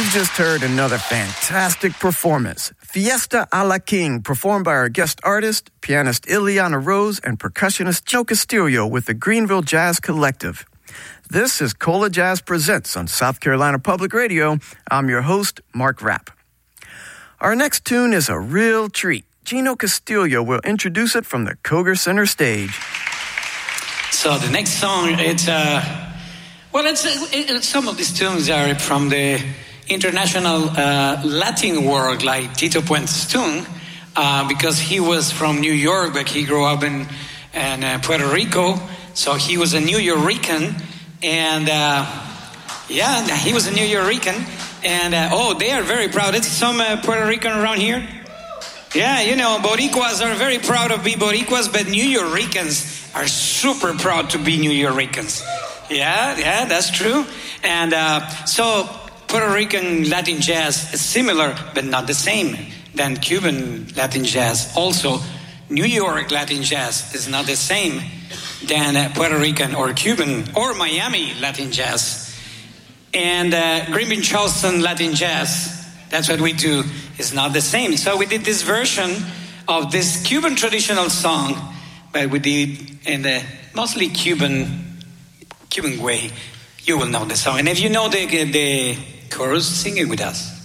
just heard another fantastic performance. Fiesta a la King, performed by our guest artist, pianist Ileana Rose, and percussionist Joe Castillo with the Greenville Jazz Collective. This is Cola Jazz Presents on South Carolina Public Radio. I'm your host, Mark Rapp. Our next tune is a real treat. Gino Castillo will introduce it from the Koger Center stage. So the next song, some of these tunes are from the international Latin world, like Tito Puente's tune, because he was from New York, but he grew up in Puerto Rico, so he was a New Yorican, and he was a New Yorican, and they are very proud. It's some Puerto Rican around here? Yeah, you know, Boricuas are very proud of being Boricuas, but New Yoricans are super proud to be New Yoricans. Yeah, that's true. And so Puerto Rican Latin jazz is similar, but not the same than Cuban Latin jazz. Also, New York Latin jazz is not the same than Puerto Rican or Cuban or Miami Latin jazz. And Greenville Charleston Latin jazz, that's what we do, is not the same. So we did this version of this Cuban traditional song, but we did in the mostly Cuban way. You will know the song. And if you know the chorus, sing it with us.